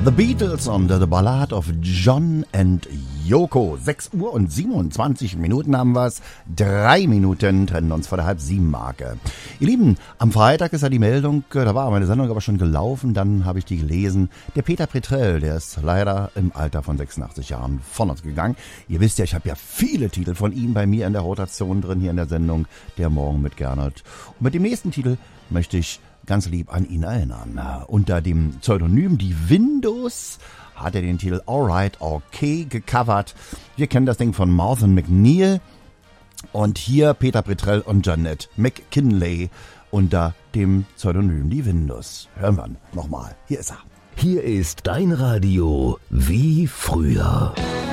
The Beatles und The Ballad of John and Yoko. 6 Uhr und 27 Minuten haben wir's. 3 Minuten trennen uns vor der Halb-7-Marke. Ihr Lieben, am Freitag ist ja die Meldung, da war meine Sendung aber schon gelaufen, dann habe ich die gelesen. Der Peter Pretrell, der ist leider im Alter von 86 Jahren von uns gegangen. Ihr wisst ja, ich habe ja viele Titel von ihm bei mir in der Rotation drin, hier in der Sendung, der Morgen mit Gernot. Und mit dem nächsten Titel möchte ich ganz lieb an ihn erinnern. Unter dem Pseudonym Die Windows hat er den Titel Alright Okay gecovert. Wir kennen das Ding von Martha McNeil. Und hier Peter Pretrell und Jeanette McKinley unter dem Pseudonym Die Windows. Hören wir nochmal. Hier ist er. Hier ist dein Radio wie früher.